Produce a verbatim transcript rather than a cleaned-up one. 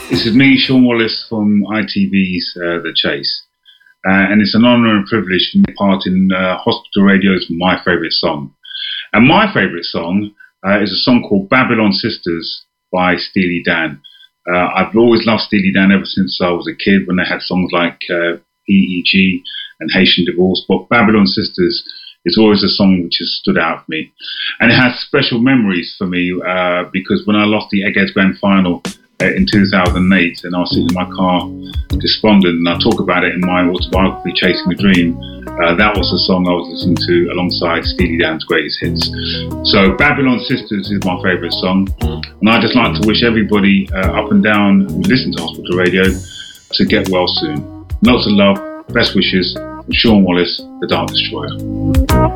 This is me, Sean Wallace from I T V's uh, The Chase. Uh, and it's an honour and privilege to take part in uh, Hospital Radio's My Favourite Song. And my favourite song uh, is a song called Babylon Sisters by Steely Dan. Uh, I've always loved Steely Dan ever since I was a kid, when they had songs like uh, P E G and Haitian Divorce. But Babylon Sisters is always a song which has stood out for me. And it has special memories for me uh, because when I lost the Eggheads Grand Final uh, in two thousand eight, and I was sitting in my car despondent, and I talk about it in my autobiography, Chasing the Dream, uh, that was the song I was listening to alongside Steely Dan's greatest hits. So Babylon Sisters is my favourite song, and I'd just like to wish everybody uh, up and down who listen to Hospital Radio to get well soon. Lots of love, best wishes from Sean Wallace, the Dark Destroyer.